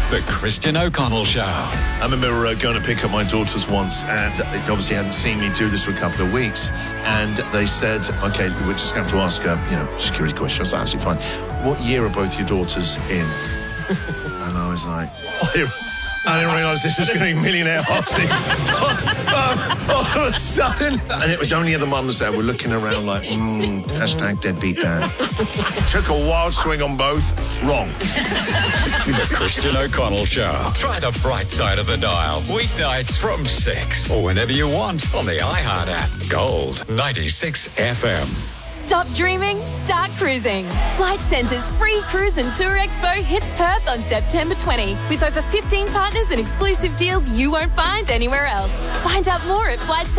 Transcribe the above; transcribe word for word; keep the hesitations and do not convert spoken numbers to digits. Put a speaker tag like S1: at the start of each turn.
S1: The Christian O'Connell Show.
S2: I remember uh, going to pick up my daughters once, and they obviously hadn't seen me do this for a couple of weeks, and they said, okay, we're just going to have to ask her, you know, security questions. I was like, absolutely fine. What year are both your daughters in? And I was like, oh, I didn't realise this was going to be Millionaire Hoxie. um, all of a sudden. And it was only other mums that were looking around like, mm, hashtag deadbeat dad. Took a wild swing on both. Wrong.
S1: The Christian O'Connell Show. Try the bright side of the dial. Weeknights from six. Or whenever you want on the iHeart app. Gold ninety-six F M.
S3: Stop dreaming, start cruising. Flight Centre's free cruise and tour expo hits Perth on September twentieth with over fifteen partners and exclusive deals you won't find anywhere else. Find out more at Flight